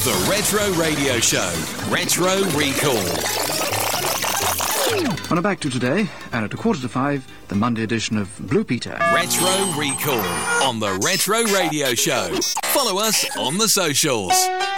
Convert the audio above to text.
The Retro Radio Show. Retro Recall. On a back to today, and at 5:15, the Monday edition of Blue Peter. Retro Recall on The Retro Radio Show. Follow us on the socials.